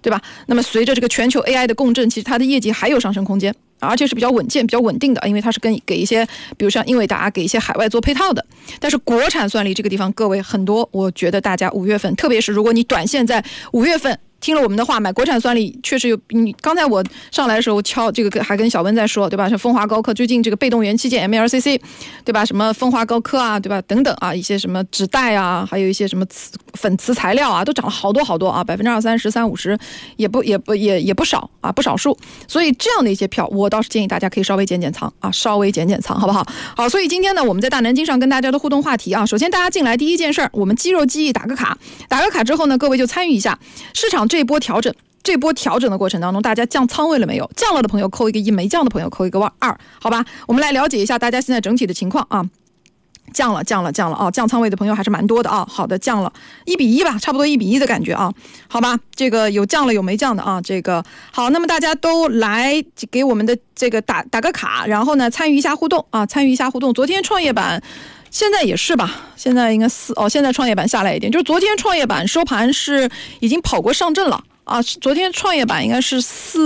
对吧？那么随着这个全球 AI 的共振，其实它的业绩还有上升空间，而且是比较稳健、比较稳定的，因为它是给一些，比如像英伟达给一些海外做配套的。但是国产算力这个地方，各位很多，我觉得大家5月份，特别是如果你短线在5月份听了我们的话买国产算力，确实有。你刚才我上来的时候敲这个，还跟小温在说，对吧？是风华高科最近这个被动元器件 MLCC， 对吧？什么风华高科啊，对吧？等等啊，一些什么纸袋啊，还有一些什么粉瓷材料啊，都涨了好多好多啊，20%、30%、30%，也不少啊，不少数。所以这样的一些票，我倒是建议大家可以稍微减减仓啊，稍微减减仓，好不好？好，所以今天呢，我们在大南京上跟大家的互动话题啊，首先大家进来第一件事儿，我们肌肉记忆打个卡，打个卡之后呢，各位就参与一下市场这波调整。这波调整的过程当中，大家降仓位了没有？降了的朋友扣一个1，没降的朋友扣一个2，好吧？我们来了解一下大家现在整体的情况啊。降了啊，降仓位的朋友还是蛮多的啊。好的，降了1:1吧，差不多1:1的感觉啊。好吧，这个有降了有没降的啊。这个好，那么大家都来给我们的这个打个卡，然后呢参与一下互动啊，参与一下互动。昨天创业板。现在也是吧，现在应该现在创业板下来一点，就是昨天创业板收盘是已经跑过上证了啊，昨天创业板应该是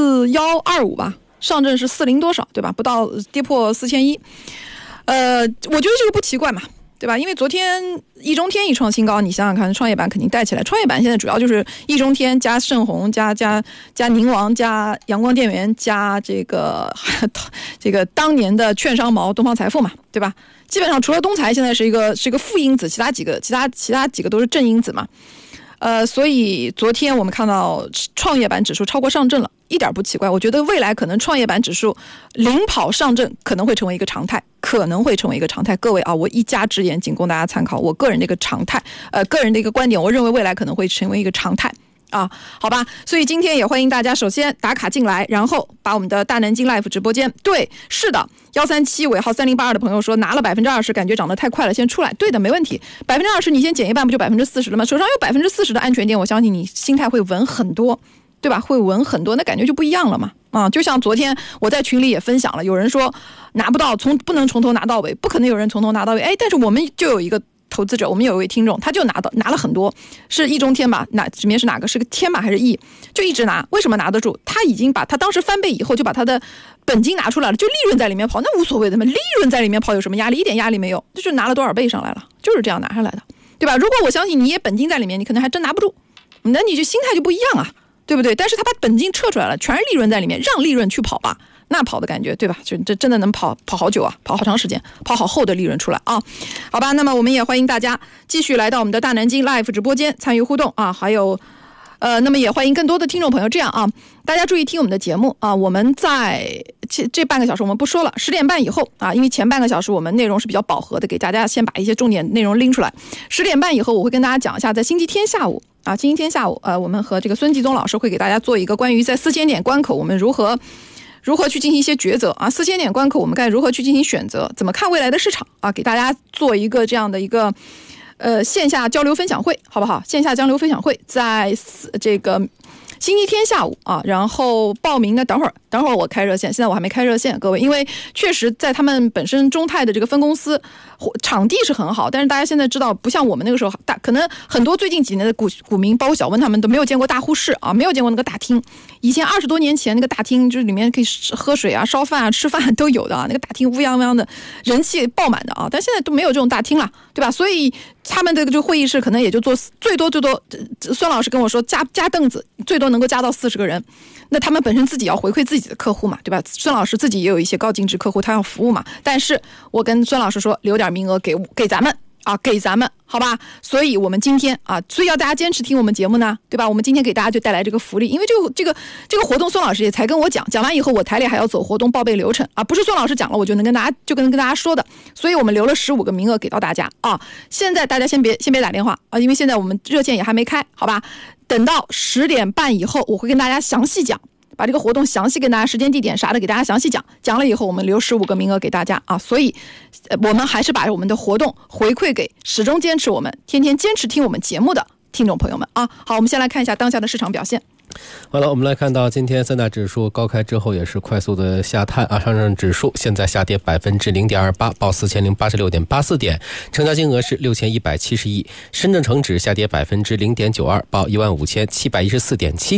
4125吧，上证是40多少，对吧？不到跌破4100，我觉得这个不奇怪嘛，对吧？因为昨天易中天一创新高，你想想看，创业板肯定带起来。创业板现在主要就是易中天加盛虹加宁王加阳光电源加这个当年的券商毛东方财富嘛，对吧？基本上除了东财现在是一个负因子，其他几个都是正因子嘛。所以昨天我们看到创业板指数超过上证了，一点不奇怪。我觉得未来可能创业板指数领跑上证可能会成为一个常态，各位啊，我一家之言，仅供大家参考。我个人的一个常态，个人的一个观点，我认为未来可能会成为一个常态。啊，好吧，所以今天也欢迎大家首先打卡进来，然后把我们的大南京 Live 直播间，对，是的，137尾号3082的朋友说拿了20%，感觉涨得太快了，先出来，对的，没问题，20%你先减一半，不就40%了吗？手上有40%的安全垫，我相信你心态会稳很多，对吧？会稳很多，那感觉就不一样了嘛。啊，就像昨天我在群里也分享了，有人说拿不到，不能从头拿到尾，不可能有人从头拿到尾，但是我们就有一个投资者，我们有一位听众，他就拿了很多，是易中天吧？里面是哪个？是个天吧还是易？就一直拿，为什么拿得住？他已经把他当时翻倍以后，就把他的本金拿出来了，就利润在里面跑，那无所谓的嘛，利润在里面跑有什么压力？一点压力没有，就是拿了多少倍上来了，就是这样拿上来的，对吧？如果我相信你也本金在里面，你可能还真拿不住，那你就心态就不一样啊，对不对？但是他把本金撤出来了，全是利润在里面，让利润去跑吧。那跑的感觉，对吧？就这真的能跑好久啊，跑好长时间，跑好厚的利润出来啊。好吧，那么我们也欢迎大家继续来到我们的大南京 Live 直播间参与互动啊，还有那么也欢迎更多的听众朋友。这样啊，大家注意听我们的节目啊，我们在这半个小时我们不说了，10点半以后啊，因为前半个小时我们内容是比较饱和的，给大家先把一些重点内容拎出来。10点半以后我会跟大家讲一下，在星期天下午啊，我们和这个孙继宗老师会给大家做一个关于在4000点关口我们如何去进行一些抉择啊？4000点关口我们该如何去进行选择？怎么看未来的市场啊？给大家做一个这样的一个线下交流分享会，好不好？线下交流分享会在这个星期天下午啊，然后报名呢，等会儿我开热线，现在我还没开热线，各位，因为确实在他们本身中泰的这个分公司场地是很好，但是大家现在知道，不像我们那个时候可能很多最近几年的股民，包括小温他们都没有见过大户室啊，没有见过那个大厅。以前20多年前那个大厅，就是里面可以喝水啊、烧饭啊、吃饭都有的啊，那个大厅乌泱泱的，人气爆满的啊，但现在都没有这种大厅了，对吧？所以他们的这个会议室可能也就做最多，孙老师跟我说加凳子最多能够加到40个人，那他们本身自己要回馈自己的客户嘛，对吧？孙老师自己也有一些高净值客户，他要服务嘛。但是我跟孙老师说，留点名额给咱们啊，给咱们，好吧？所以我们今天啊，所以要大家坚持听我们节目呢，对吧？我们今天给大家就带来这个福利，因为这个活动，孙老师也才跟我讲完以后，我台里还要走活动报备流程啊，不是孙老师讲了我就能跟大家说的，所以我们留了15个名额给到大家啊。现在大家先别打电话啊，因为现在我们热线也还没开，好吧？等到10点半以后，我会跟大家详细讲。把这个活动详细跟大家时间地点啥的给大家详细讲了以后，我们留15个名额给大家啊，所以我们还是把我们的活动回馈给始终坚持我们天天坚持听我们节目的听众朋友们啊。好，我们先来看一下当下的市场表现。 好了，我们来看到今天三大指数高开之后也是快速的下探啊，上证指数现在下跌0.28%，报4086.84点，成交金额是6170亿；深证成指下跌0.92%，报15714.7点。